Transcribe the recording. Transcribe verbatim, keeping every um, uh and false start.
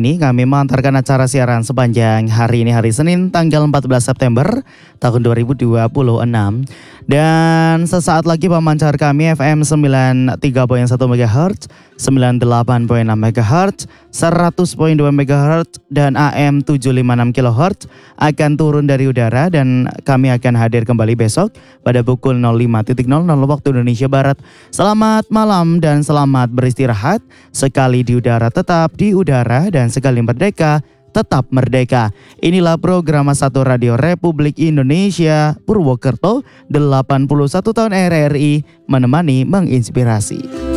ini kami mengantarkan acara siaran sepanjang hari ini hari Senin tanggal empat belas September tahun dua ribu dua puluh enam. Dan sesaat lagi pemancar kami F M sembilan puluh tiga koma satu MHz, sembilan puluh delapan koma enam MHz, seratus koma dua MHz dan A M tujuh ratus lima puluh enam kilohertz akan turun dari udara dan kami akan hadir kembali besok pada pukul nol lima nol nol waktu Indonesia Barat. Selamat malam dan selamat beristirahat. Sekali di udara tetap di udara dan sekali merdeka tetap merdeka. Inilah program satu Radio Republik Indonesia Purwokerto, delapan puluh satu tahun R R I menemani menginspirasi.